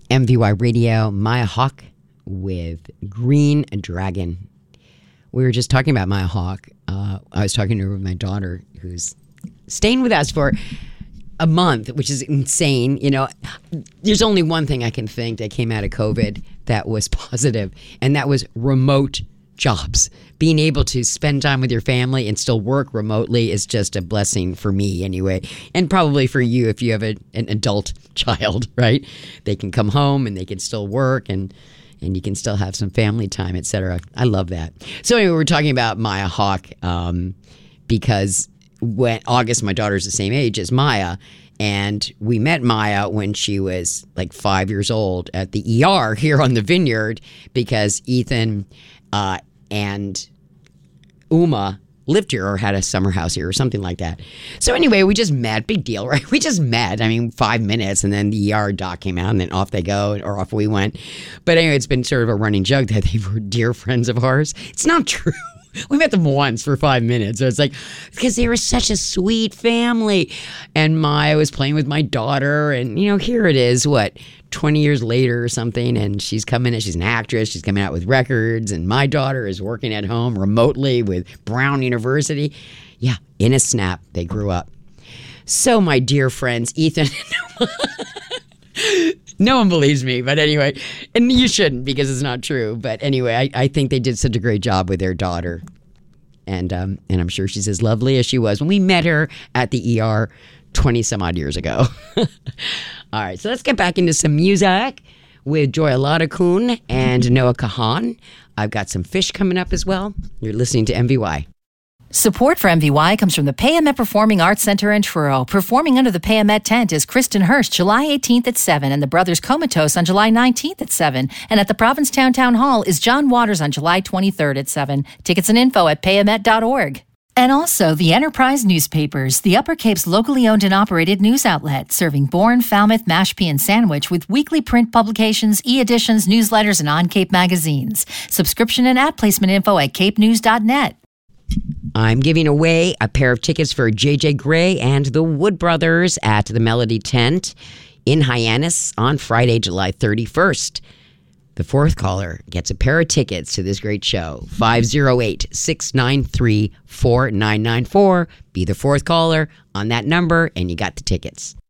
MVY Radio, Maya Hawke with Green Dragon. We were just talking about Maya Hawke. I was talking to her with my daughter, who's staying with us for a month, which is insane. You know, there's only one thing I can think that came out of COVID that was positive, and that was remote jobs. Being able to spend time with your family and still work remotely is just a blessing for me anyway, and probably for you if you have an adult child, right? They can come home and they can still work, and you can still have some family time, etc. I love that. So anyway, we're talking about Maya Hawke because when August, my daughter's the same age as Maya, and we met Maya when she was like 5 years old at the ER here on the Vineyard because Ethan and Uma lived here or had a summer house here or something like that. So anyway, we just met. Big deal, right? We just met. I mean, 5 minutes, and then the ER doc came out, and then off they go, or off we went. But anyway, it's been sort of a running joke that they were dear friends of ours. It's not true. We met them once for 5 minutes. So it's like, because they were such a sweet family. And Maya was playing with my daughter. And, you know, here it is, 20 years later or something. And she's coming in, she's an actress. She's coming out with records. And my daughter is working at home remotely with Brown University. Yeah, in a snap, they grew up. So, my dear friends, Ethan. No one believes me, but anyway, and you shouldn't because it's not true. But anyway, I think they did such a great job with their daughter, and I'm sure she's as lovely as she was when we met her at the ER 20 some odd years ago. All right, so let's get back into some music with Joy Aladakun and Noah Kahan. I've got some Fish coming up as well. You're listening to MVY. Support for MVY comes from the Payamet Performing Arts Center in Truro. Performing under the Payamet tent is Kristen Hirsch, July 18th at 7, and the Brothers Comatose on July 19th at 7. And at the Provincetown Town Hall is John Waters on July 23rd at 7. Tickets and info at payamet.org. And also the Enterprise Newspapers, the Upper Cape's locally owned and operated news outlet, serving Bourne, Falmouth, Mashpee, and Sandwich with weekly print publications, e-editions, newsletters, and on-Cape magazines. Subscription and ad placement info at capenews.net. I'm giving away a pair of tickets for J.J. Grey and the Wood Brothers at the Melody Tent in Hyannis on Friday, July 31st. The fourth caller gets a pair of tickets to this great show. 508-693-4994. Be the fourth caller on that number, and you got the tickets.